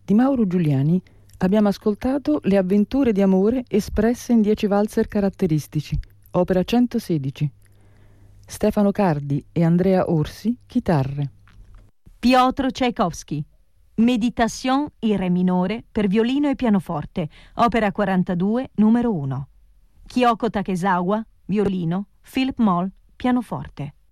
Di Mauro Giuliani abbiamo ascoltato Le avventure di amore espresse in 10 valzer caratteristici, opera 116. Stefano Cardi e Andrea Orsi, chitarre. Piotr Tchaikovsky, Méditation in re minore per violino e pianoforte, opera 42, numero 1. Kyoko Takesawa, violino, Philip Moll, pianoforte.